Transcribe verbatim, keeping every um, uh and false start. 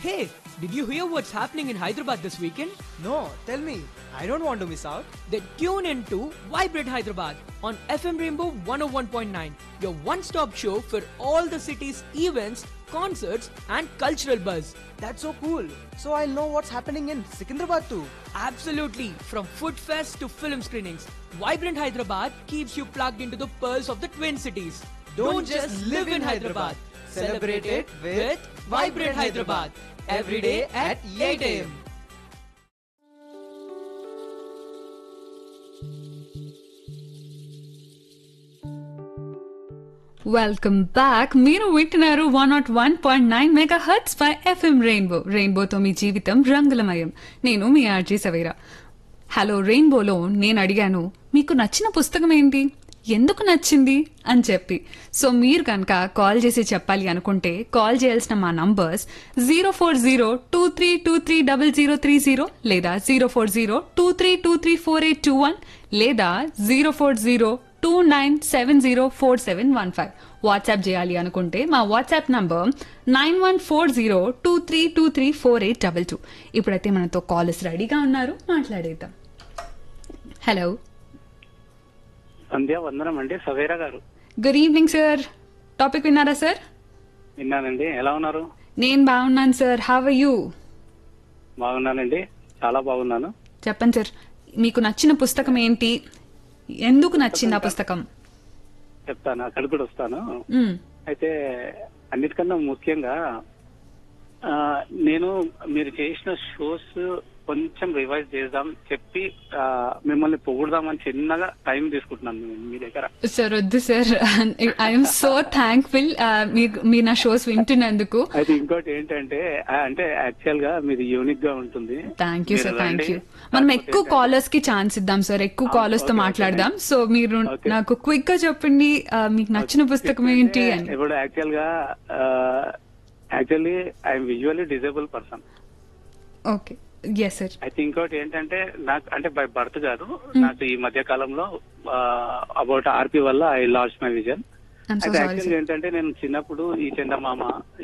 Hey, did you hear what's happening in Hyderabad this weekend? No, tell me. I don't want to miss out. Then tune in to Vibrate Hyderabad on F M Rainbow one oh one point nine, your one-stop show for all the city's events, concerts and cultural buzz. That's so cool. So I'll know what's happening in Secunderabad too. Absolutely, from food fest to film screenings, Vibrant Hyderabad keeps you plugged into the pearls of the Twin Cities. Don't just live in Hyderabad. Celebrate it with Vibrant Hyderabad. Every day at eight a m welcome back. మీరు వింటున్నారు one not one point nine mega hurts by FM rainbow. రెయిన్బోతో మీ జీవితం రంగులమయం. నేను మీ RG Savera. Hello రెయిన్బోలో నేను అడిగాను, మీకు నచ్చిన పుస్తకం ఏంటి, ఎందుకు నచ్చింది అని చెప్పి. సో మీరు కనుక కాల్ చేసి చెప్పాలి అనుకుంటే కాల్ చేయాల్సిన మా numbers zero four zero two three two three double zero three zero లేదా zero four zero two three two three four eight two one లేదా zero four zero two nine seven zero four seven one five. WhatsApp చేయాలి అనుకుంటే మా WhatsApp number nine one four zero two three two three four eight double two. ఇప్పుడైతే మనతో callers రెడీగా ఉన్నారు, మాట్లాడేద్దాం. Hello, సంధ్యా వందనం అండి, సవేరా గారు. Good evening sir. టాపిక్ విన్నారా సార్? విన్నానండి. ఎలా ఉన్నారు? నేను బాగున్నాను సార్. How are you? బాగున్నానండి, చాలా బాగున్నాను. చెప్పండి సార్, మీకు నచ్చిన పుస్తకం ఏంటి, ఎందుకు నచ్చింది ఆ పుస్తకం? చెప్తాను, అక్కడికి కూడా వస్తాను. మ్మ్. అయితే అన్నిటికన్నా ముఖ్యంగా ఆ, నేను మీరు చేసిన షోస్ కొంచెం రివైజ్ చేద్దాం చెప్పి ఆ, మిమ్మల్ని పొగుడదామని చిన్నగా టైం తీసుకుంటున్నాను మీ- మీ దగ్గర. సార్ వద్దు సార్, ఐఎమ్ సో థ్యాంక్ఫుల్ మీరు నా షోస్ వింటున్నందుకు. అయితే ఇంకోటి ఏంటంటే ఆ, అంటే యాక్చువల్ గా మీది యూనిక్ గా ఉంటుంది. థ్యాంక్ యూ సార్, మీరు థ్యాంక్ రండి. యూ. మనం కాకపోతే ఎక్కువ ఏంటంటే- కాలర్స్ కి ఛాన్స్ ఇద్దాం సార్, ఎక్కువ ఆ, కాలర్స్ తో ఓకే, మాట్లాడదాం. ఓకే. సో మీరు ఓకే. నాకు క్విక్ గా చెప్పండి, ఆ, మీకు నచ్చిన పుస్తకం ఏంటి అని. ఇప్పుడు యాక్చువల్ గా actually I'm visually disable person. Okay, yes sir. అయితే ఇంకోటి ఏంటంటే నాకు అంటే బై బర్త్ కాదు, నాకు ఈ మధ్య కాలంలో అబౌట్ ఆర్పి వల్ల I lost my vision. I'm so అయితే సారీ యాక్చువల్గా సార్. ఏంటంటే నేను చిన్నప్పుడు ఈ చందమామ